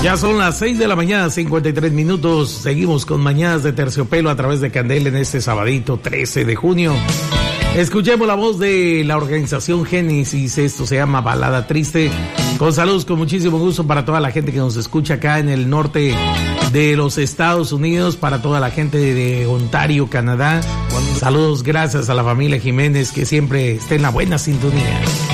Ya son las 6 de la mañana, 53 minutos. Seguimos con Mañanas de Terciopelo a través de Candel en este sabadito 13 de junio. Escuchemos la voz de la organización Génesis. Esto se llama Balada Triste. Con saludos, con muchísimo gusto para toda la gente que nos escucha acá en el norte de los Estados Unidos, para toda la gente de Ontario, Canadá. Saludos, gracias a la familia Jiménez, que siempre está en la buena sintonía.